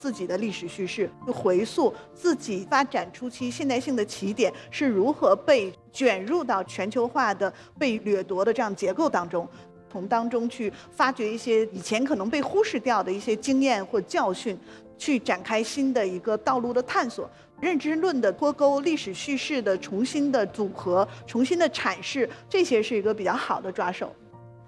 自己的历史叙事，回溯自己发展初期现代性的起点是如何被卷入到全球化的被掠夺的这样结构当中，从当中去发掘一些以前可能被忽视掉的一些经验或教训，去展开新的一个道路的探索。认知论的脱钩，历史叙事的重新的组合，重新的阐释，这些是一个比较好的抓手。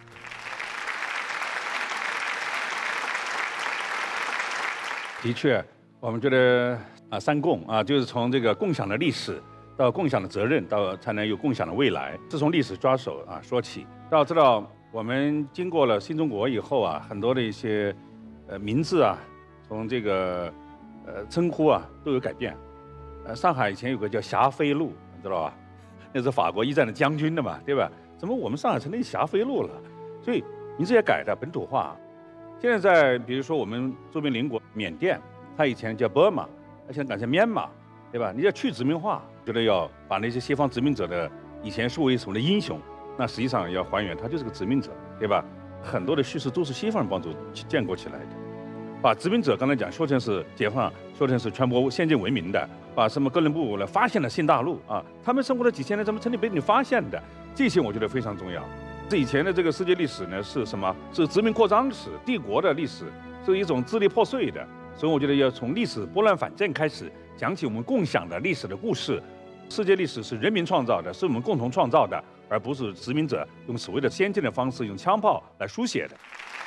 的确，我们觉得三共就是从这个共享的历史到共享的责任，到才能有共享的未来。是从历史抓手说起。大家知道，我们经过了新中国以后很多的一些名字从这个称呼都有改变。上海以前有个叫霞飞路，你知道吧？那是法国一战的将军的嘛，对吧？怎么我们上海成了霞飞路了？所以名字也改的本土化。现在比如说我们周边邻国缅甸，它以前叫 Burma， 现在改成 Myanmar， 对吧？你要去殖民化，觉得要把那些西方殖民者的以前视为什么的英雄，那实际上要还原他就是个殖民者，对吧？很多的叙事都是西方人帮助建构起来的，把殖民者刚才讲说成是解放，说成是传播先进文明的，把什么哥伦布呢发现了新大陆他们生活了几千年，怎么曾经被你发现的？这些我觉得非常重要。这以前的这个世界历史呢是什么？是殖民扩张史、帝国的历史，是一种支离破碎的。所以我觉得要从历史拨乱反正开始讲起我们共享的历史的故事。世界历史是人民创造的，是我们共同创造的，而不是殖民者用所谓的先进的方式，用枪炮来书写的。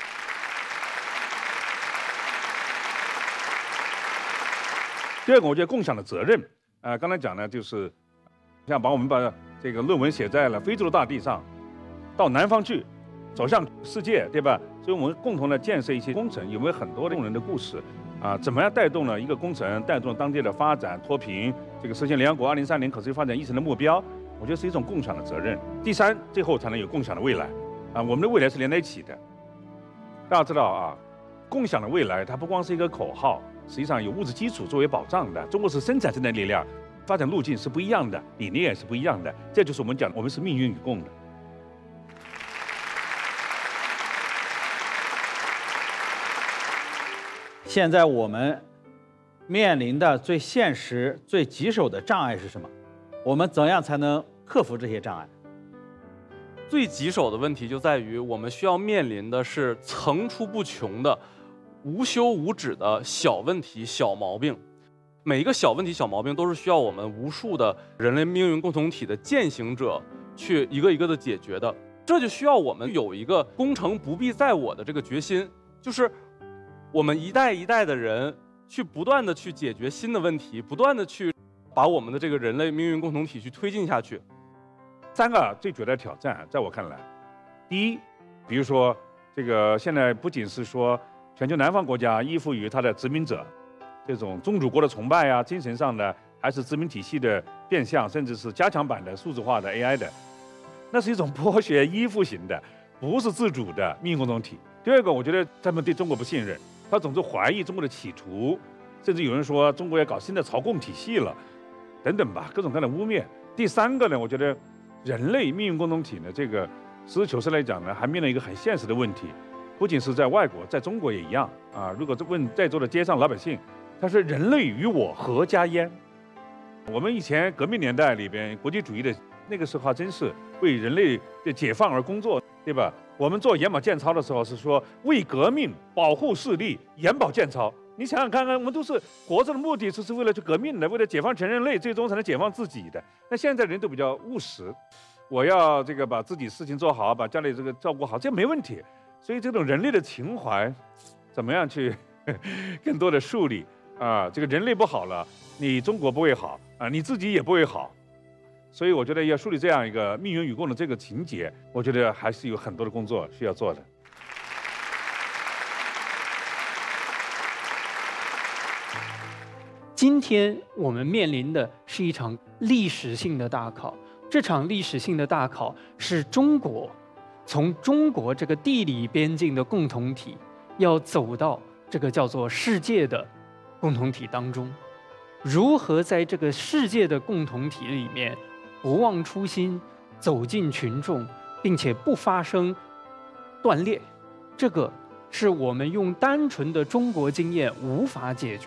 第二个，我觉得共享的责任，刚才讲呢，就是像把我们把这个论文写在了非洲的大地上，到南方去，走向世界，对吧？所以我们共同的建设一些工程，有没有很多动人的故事怎么样带动了一个工程，带动了当地的发展脱贫，这个实现联合国2030可持续发展议程的目标，我觉得是一种共享的责任。第三，最后才能有共享的未来我们的未来是连在一起的。大家知道共享的未来它不光是一个口号，实际上有物质基础作为保障的。中国是生产性的力量，发展路径是不一样的，理念也是不一样的。这就是我们讲，我们是命运与共的。 现在我们面临的最现实、最棘手的障碍是什么？我们怎样才能克服这些障碍？ 最棘手的问题就在于，我们需要面临的是层出不穷的、无休无止的小问题、小毛病。每一个小问题、小毛病都是需要我们无数的人类命运共同体的践行者去一个一个的解决的。这就需要我们有一个功成不必在我的这个决心，就是我们一代一代的人去不断的去解决新的问题，不断的去把我们的这个人类命运共同体去推进下去。 三个最主要的挑战，在我看来，第一，比如说这个现在不仅是说全球南方国家依附于它的殖民者，这种宗主国的崇拜精神上的，还是殖民体系的变相，甚至是加强版的数字化的 AI 的，那是一种剥削依附型的，不是自主的命运共同体。第二个，我觉得他们对中国不信任，他总是怀疑中国的企图，甚至有人说中国要搞新的朝贡体系了，等等吧，各种各样的污蔑。第三个呢，我觉得人类命运共同体呢，这个实事求是来讲呢，还面临一个很现实的问题，不仅是在外国，在中国也一样如果问在座的街上老百姓，他说人类与我何家焉？我们以前革命年代里边，国际主义的那个时候还真是为人类的解放而工作，对吧？我们做眼保健操的时候是说为革命保护视力，眼保健操。你想想看看，我们都是活着的目的是为了去革命的，为了解放全人类，最终才能解放自己的。那现在人都比较务实，我要这个把自己事情做好，把家里这个照顾好，这没问题。所以这种人类的情怀，怎么样去更多的树立这个人类不好了，你中国不会好你自己也不会好。所以我觉得要树立这样一个命运与共的这个情节，我觉得还是有很多的工作需要做的。 今天我们面临的是一场历史性的大考，这场历史性的大考是中国从中国这个地理边境的共同体，要走到这个叫做世界的共同体当中，如何在这个世界的共同体里面不忘初心，走进群众，并且不发生断裂，这个是我们用单纯的中国经验无法解决。